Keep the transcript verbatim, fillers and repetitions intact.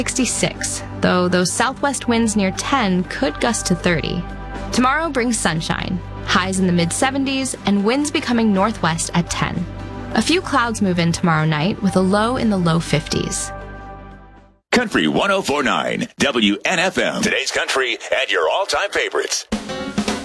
sixty-six, though those southwest winds near ten could gust to thirty. Tomorrow brings sunshine, highs in the mid seventies, and winds becoming northwest at ten. A few clouds move in tomorrow night with a low in the low fifties. Country one oh four point nine, W N F M. Today's country and your all-time favorites.